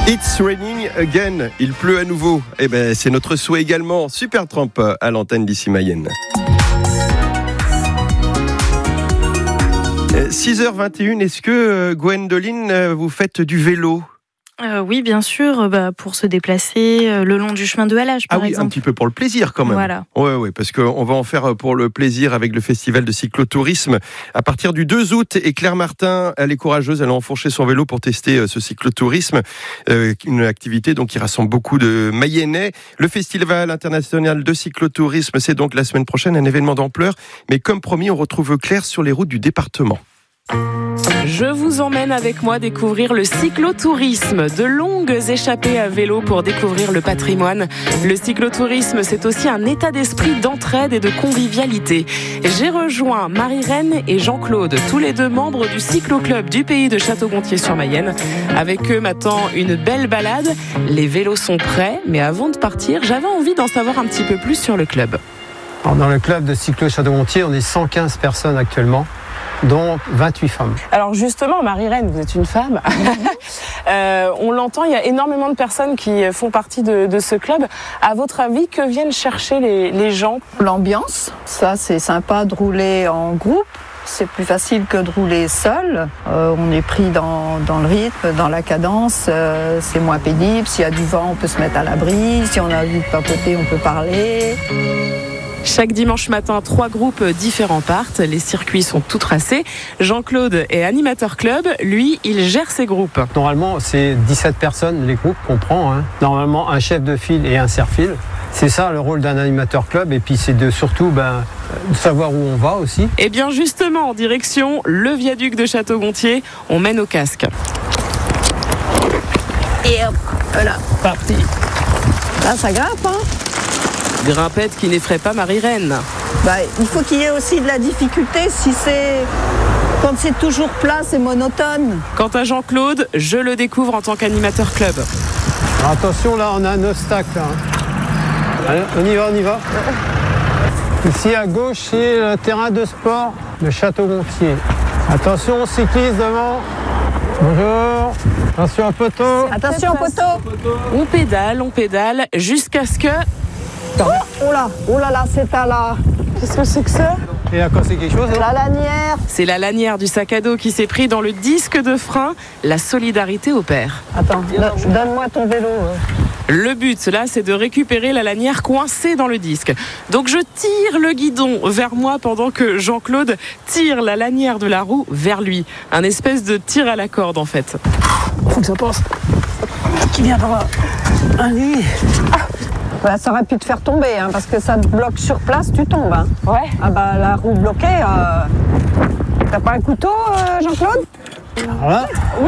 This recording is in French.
It's raining again, il pleut à nouveau. Eh ben, c'est notre souhait également. Supertramp à l'antenne d'ici Mayenne. 6h21, est-ce que Gwendoline, vous faites du vélo ? Oui, bien sûr, pour se déplacer le long du chemin de halage, par exemple. Un petit peu pour le plaisir quand même. Voilà. Oui, parce qu'on va en faire pour le plaisir avec le festival de cyclotourisme. À partir du 2 août, et Claire Martin, elle est courageuse, elle a enfourché son vélo pour tester ce cyclotourisme. Une activité donc qui rassemble beaucoup de Mayennais. Le festival international de cyclotourisme, c'est donc la semaine prochaine, un événement d'ampleur. Mais comme promis, on retrouve Claire sur les routes du département. Je vous emmène avec moi découvrir le cyclotourisme, de longues échappées à vélo pour découvrir le patrimoine. Le cyclotourisme, c'est aussi un état d'esprit d'entraide et de convivialité. J'ai rejoint Marie-Reine et Jean-Claude, tous les deux membres du cycloclub du pays de Château-Gontier-sur-Mayenne. Avec eux m'attend une belle balade. Les vélos sont prêts, mais avant de partir, j'avais envie d'en savoir un petit peu plus sur le club. Alors, dans le club de cyclo Château-Gontier, on est 115 personnes actuellement, dont 28 femmes. Alors justement, Marie-Reine, vous êtes une femme. On l'entend, il y a énormément de personnes qui font partie de ce club. À votre avis, que viennent chercher les gens ? L'ambiance, ça c'est sympa de rouler en groupe. C'est plus facile que de rouler seul. On est pris dans le rythme, dans la cadence. C'est moins pénible. S'il y a du vent, on peut se mettre à l'abri. Si on a envie de papoter, on peut parler. Chaque dimanche matin, 3 groupes différents partent. Les circuits sont tout tracés. Jean-Claude est animateur club. Lui, il gère ses groupes. Normalement, c'est 17 personnes, les groupes qu'on prend. Normalement, un chef de file et un serre-file. C'est ça le rôle d'un animateur club. Et puis, c'est surtout de savoir où on va aussi. Et bien justement, en direction le viaduc de Château-Gontier, on mène au casque. Et hop, voilà. Parti. Là, ça grimpe, hein. Grimpette qui n'effraie pas Marie-Reine. Il faut qu'il y ait aussi de la difficulté quand c'est toujours plat, c'est monotone. Quant à Jean-Claude, je le découvre en tant qu'animateur club. Alors attention, là, on a un obstacle. Allez, on y va. Ici, à gauche, c'est le terrain de sport de Château-Gontier. Attention, cycliste devant. Bonjour. Attention au poteau. Attention au poteau. On pédale, jusqu'à ce que... Oh là, c'est à la... Qu'est-ce que c'est que ça ? Et à quoi c'est quelque chose, La lanière. C'est la lanière du sac à dos qui s'est pris dans le disque de frein. La solidarité opère. Attends, donne-moi ton vélo. Le but, là, c'est de récupérer la lanière coincée dans le disque. Donc je tire le guidon vers moi pendant que Jean-Claude tire la lanière de la roue vers lui. Un espèce de tir à la corde, en fait. Faut que ça passe. Qui viendra. Allez. Ça aurait pu te faire tomber, parce que ça te bloque sur place, tu tombes. Ouais. La roue bloquée, t'as pas un couteau, Jean-Claude ? Alors là, Oui,